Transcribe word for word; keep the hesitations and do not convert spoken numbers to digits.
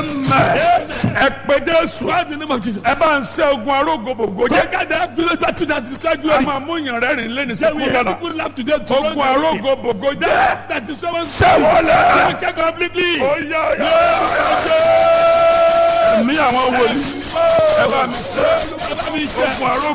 amen ẹ pé Jésù God, in the name of Jesus. ẹ bá ń ṣe ogun arógbogbò jẹ́ Conquer that village battle that destroy ẹ glory. máa mú yàn rẹ́rìn lẹ́ni Then we sọ́kún help lọ́la people laugh today to run ogun their way. arógbogbò jẹ́ That that destroy one. sẹ́wọ́lẹ̀ Conquer completely. ó yá ó yá ẹ̀mí àwọn wòlíì ẹ bá mi ṣe ogun arógbogbò.